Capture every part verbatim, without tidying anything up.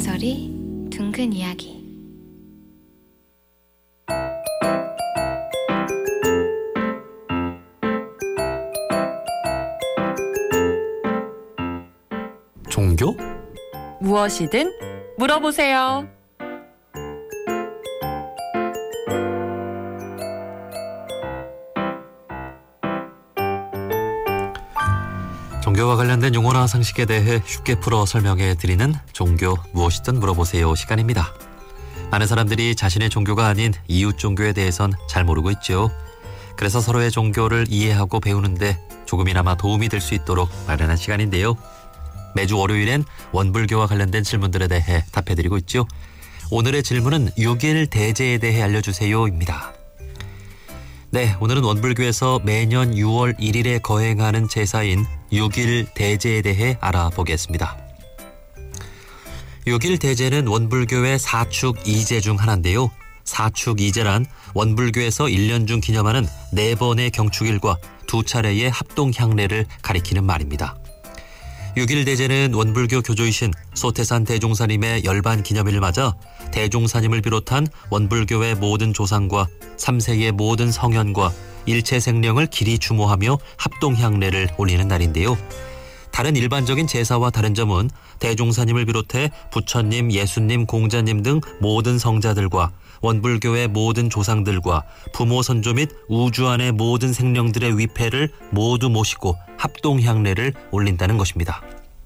목소리 둥근 이야기. 종교? 무엇이든 물어보세요. 종교와 관련된 용어나 상식에 대해 쉽게 풀어 설명해 드리는 종교 무엇이든 물어보세요 시간입니다. 많은 사람들이 자신의 종교가 아닌 이웃 종교에 대해선 잘 모르고 있죠. 그래서 서로의 종교를 이해하고 배우는데 조금이나마 도움이 될 수 있도록 마련한 시간인데요. 매주 월요일엔 원불교와 관련된 질문들에 대해 답해드리고 있죠. 오늘의 질문은 육일 대제에 대해 알려주세요입니다. 네, 오늘은 원불교에서 매년 유월 일일에 거행하는 제사인 육일 대제에 대해 알아보겠습니다. 육일 대제는 원불교의 사축 이제 중 하나인데요. 사축 이제란 원불교에서 일 년 중 기념하는 네 번의 경축일과 두 차례의 합동 향례를 가리키는 말입니다. 육일 대제는 원불교 교조이신 소태산 대종사님의 열반 기념일을 맞아 대종사님을 비롯한 원불교의 모든 조상과 삼세의 모든 성현과 일체 생령을 길이 추모하며 합동향례를 올리는 날인데요. 다른 일반적인 제사와 다른 점은 대종사님을 비롯해 부처님, 예수님, 공자님 등 모든 성자들과 원불교의 모든 조상들과 부모 선조 및 우주 안의 모든 생령들의 위패를 모두 모시고 합동향례를 올린다는 것입니다.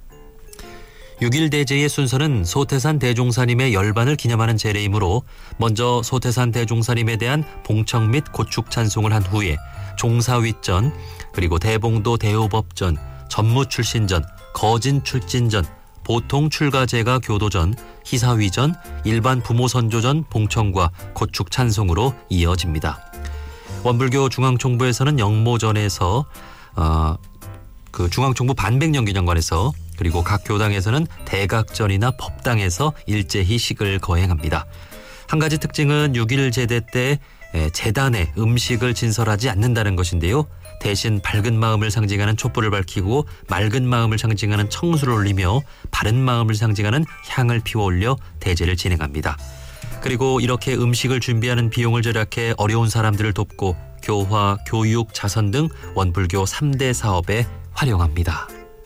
육일 대제의 순서는 소태산 대종사님의 열반을 기념하는 제례이므로 먼저 소태산 대종사님에 대한 봉청 및 고축 찬송을 한 후에 종사윗전, 그리고 대봉도 대호법전, 전무출신전, 거진출진전, 보통출가제가 교도전, 희사위전, 일반 부모선조전 봉청과 고축 찬송으로 이어집니다. 원불교 중앙총부에서는 영모전에서 어, 그 중앙총부 반백년기념관에서, 그리고 각 교당에서는 대각전이나 법당에서 일제히 식을 거행합니다. 한 가지 특징은 육일 제대 때 제단에 음식을 진설하지 않는다는 것인데요. 대신 밝은 마음을 상징하는 촛불을 밝히고 맑은 마음을 상징하는 청수를 올리며 바른 마음을 상징하는 향을 피워 올려 대제를 진행합니다. 그리고 이렇게 음식을 준비하는 비용을 절약해 어려운 사람들을 돕고 교화, 교육, 자선 등 원불교 삼 대 사업에 활용합니다.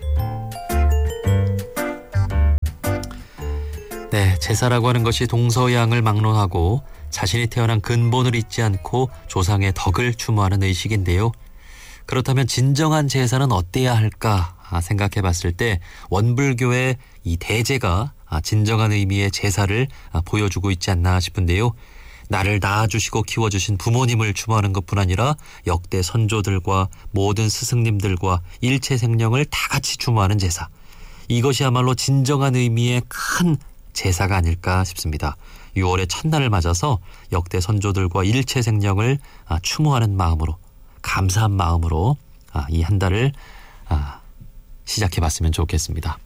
네, 제사라고 하는 것이 동서양을 막론하고 자신이 태어난 근본을 잊지 않고 조상의 덕을 추모하는 의식인데요. 그렇다면 진정한 제사는 어때야 할까 생각해 봤을 때 원불교의 이 대제가 진정한 의미의 제사를 보여주고 있지 않나 싶은데요. 나를 낳아주시고 키워주신 부모님을 추모하는 것뿐 아니라 역대 선조들과 모든 스승님들과 일체 생령을 다 같이 추모하는 제사. 이것이야말로 진정한 의미의 큰 제사가 아닐까 싶습니다. 유월의 첫날을 맞아서 역대 선조들과 일체 생령을 추모하는 마음으로, 감사한 마음으로 이 한 달을 시작해봤으면 좋겠습니다.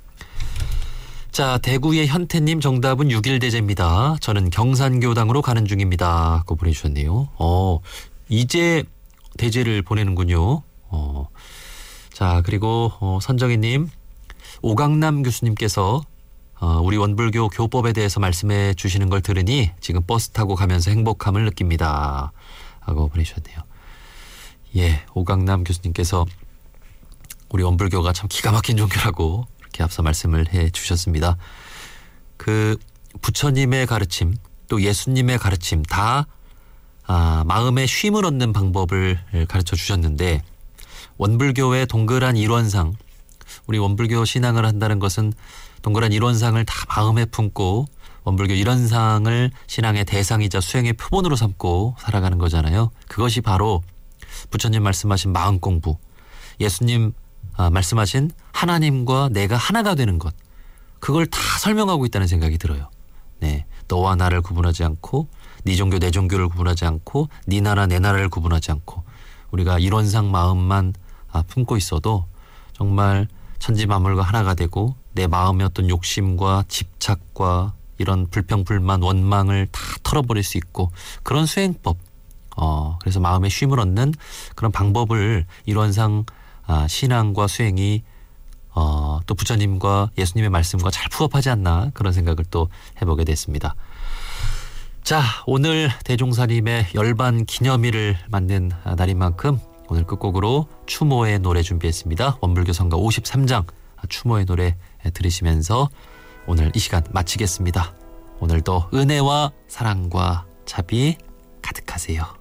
자, 대구의 현태님, 정답은 육일 대제입니다. 저는 경산교당으로 가는 중입니다. 고 보내주셨네요. 어, 이제 대제를 보내는군요. 어, 자, 그리고 어, 선정희님, 오강남 교수님께서 어, 우리 원불교 교법에 대해서 말씀해 주시는 걸 들으니 지금 버스 타고 가면서 행복함을 느낍니다. 하고 보내주셨네요. 예, 오강남 교수님께서 우리 원불교가 참 기가 막힌 종교라고 이렇게 앞서 말씀을 해 주셨습니다. 그 부처님의 가르침, 또 예수님의 가르침 다 아, 마음에 쉼을 얻는 방법을 가르쳐 주셨는데, 원불교의 동그란 일원상, 우리 원불교 신앙을 한다는 것은 동그란 일원상을 다 마음에 품고 원불교 일원상을 신앙의 대상이자 수행의 표본으로 삼고 살아가는 거잖아요. 그것이 바로 부처님 말씀하신 마음 공부, 예수님 아, 말씀하신 하나님과 내가 하나가 되는 것, 그걸 다 설명하고 있다는 생각이 들어요. 네, 너와 나를 구분하지 않고, 네 종교 내 종교를 구분하지 않고, 네 나라 내 나라를 구분하지 않고, 우리가 일원상 마음만 아, 품고 있어도 정말 천지만물과 하나가 되고 내 마음의 어떤 욕심과 집착과 이런 불평불만 원망을 다 털어버릴 수 있고, 그런 수행법, 어, 그래서 마음의 쉼을 얻는 그런 방법을 일원상 아, 신앙과 수행이 어, 또 부처님과 예수님의 말씀과 잘 부합하지 않나 그런 생각을 또 해보게 됐습니다. 자, 오늘 대종사님의 열반 기념일을 맞는 날인 만큼 오늘 끝곡으로 추모의 노래 준비했습니다. 원불교 성가 오십삼 장 추모의 노래 들으시면서 오늘 이 시간 마치겠습니다. 오늘도 은혜와 사랑과 자비 가득하세요.